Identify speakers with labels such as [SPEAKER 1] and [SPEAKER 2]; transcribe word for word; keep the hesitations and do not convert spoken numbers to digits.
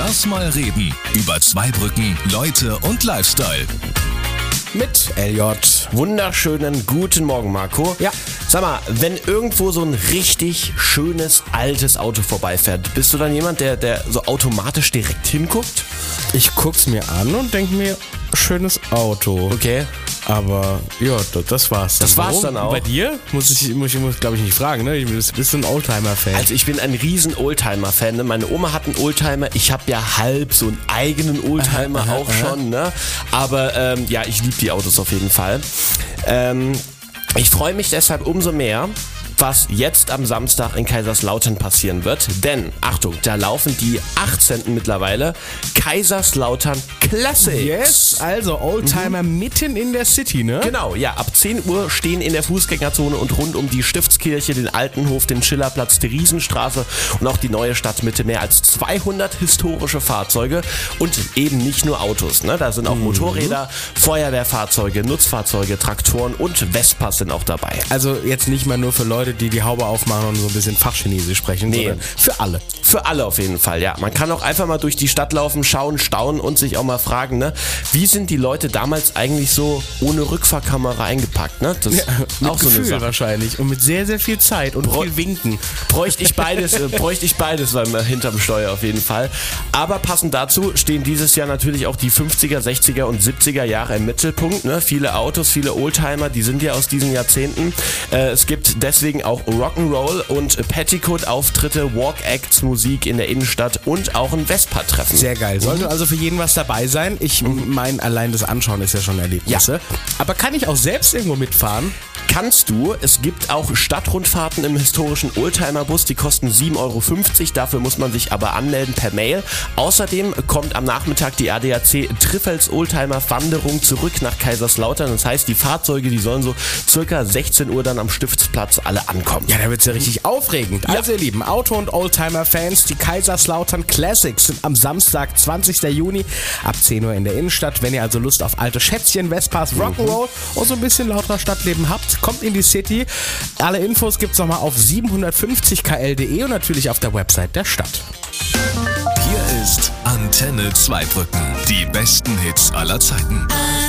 [SPEAKER 1] Lass mal reden über Zweibrücken, Leute und Lifestyle.
[SPEAKER 2] Mit L J.
[SPEAKER 3] Wunderschönen guten Morgen, Marco.
[SPEAKER 2] Ja.
[SPEAKER 3] Sag mal, wenn irgendwo so ein richtig schönes, altes Auto vorbeifährt, bist du dann jemand, der, der so automatisch direkt hinguckt?
[SPEAKER 2] Ich guck's mir an und denk mir, schönes Auto.
[SPEAKER 3] Okay.
[SPEAKER 2] Aber ja, das, das war's dann.
[SPEAKER 3] Das war's
[SPEAKER 2] Warum?
[SPEAKER 3] dann auch.
[SPEAKER 2] Bei dir? Muss ich, muss ich muss, glaube ich, nicht fragen, ne? Du bist ein Oldtimer-Fan.
[SPEAKER 3] Also ich bin ein riesen Oldtimer-Fan. Ne? Meine Oma hat einen Oldtimer. Ich habe ja halb so einen eigenen Oldtimer
[SPEAKER 2] Aha,
[SPEAKER 3] auch
[SPEAKER 2] aha.
[SPEAKER 3] schon. Ne? Aber ähm, ja, ich liebe die Autos auf jeden Fall. Ähm, ich freue mich deshalb umso mehr, was jetzt am Samstag in Kaiserslautern passieren wird. Denn, Achtung, da laufen die achtzehnten mittlerweile Kaiserslautern Classics.
[SPEAKER 2] Yes, also Oldtimer mhm. mitten in der City, ne?
[SPEAKER 3] Genau, ja, ab zehn Uhr stehen in der Fußgängerzone und rund um die Stiftskirche, den Altenhof, den Schillerplatz, die Riesenstraße und auch die neue Stadtmitte mehr als zweihundert historische Fahrzeuge und eben nicht nur Autos. Ne? Da sind auch mhm. Motorräder, Feuerwehrfahrzeuge, Nutzfahrzeuge, Traktoren und Vespas sind auch dabei.
[SPEAKER 2] Also jetzt nicht mal nur für Leute, die die Haube aufmachen und so ein bisschen Fachchinesisch sprechen,
[SPEAKER 3] Nee.
[SPEAKER 2] sondern für alle.
[SPEAKER 3] Für alle auf jeden Fall, ja. Man kann auch einfach mal durch die Stadt laufen, schauen, staunen und sich auch mal fragen, ne, wie sind die Leute damals eigentlich so ohne Rückfahrkamera eingepackt, ne? Das
[SPEAKER 2] Ja,
[SPEAKER 3] ist
[SPEAKER 2] mit
[SPEAKER 3] auch so eine
[SPEAKER 2] Gefühl
[SPEAKER 3] Sache.
[SPEAKER 2] wahrscheinlich und mit sehr, sehr viel Zeit und
[SPEAKER 3] Bräu-
[SPEAKER 2] viel Winken.
[SPEAKER 3] Bräuchte ich beides, äh, bräuchte ich beides beim äh, hinterm Steuer auf jeden Fall. Aber passend dazu stehen dieses Jahr natürlich auch die fünfziger, sechziger und siebziger Jahre im Mittelpunkt, ne? Viele Autos, viele Oldtimer, die sind ja aus diesen Jahrzehnten. Äh, es gibt deswegen auch Rock'n'Roll und Petticoat-Auftritte, Walk-Acts, Musik in der Innenstadt und auch ein Vespa-Treffen.
[SPEAKER 2] Sehr geil. Sollte also für jeden was dabei sein. Ich meine, allein das Anschauen ist ja schon ein Erlebnis.
[SPEAKER 3] Ja.
[SPEAKER 2] Aber kann ich auch selbst irgendwo mitfahren?
[SPEAKER 3] Kannst du. Es gibt auch Stadtrundfahrten im historischen Oldtimer-Bus, die kosten sieben Euro fünfzig, dafür muss man sich aber anmelden per Mail. Außerdem kommt am Nachmittag die A D A C Triffels Oldtimer-Wanderung zurück nach Kaiserslautern. Das heißt, die Fahrzeuge, die sollen so circa sechzehn Uhr dann am Stiftsplatz alle ankommen.
[SPEAKER 2] Ja, da wird's ja richtig aufregend.
[SPEAKER 3] Ja.
[SPEAKER 2] Also ihr Lieben, Auto- und Oldtimer-Fans, die Kaiserslautern Classics sind am Samstag, zwanzigsten Juni ab zehn Uhr in der Innenstadt. Wenn ihr also Lust auf alte Schätzchen, Vespas, Rock'n'Roll und so ein bisschen lauter Stadtleben habt, kommt in die City. Alle Infos gibt's nochmal auf siebenhundertfünfzig k l punkt d e und natürlich auf der Website der Stadt.
[SPEAKER 1] Hier ist Antenne Zweibrücken. Die besten Hits aller Zeiten.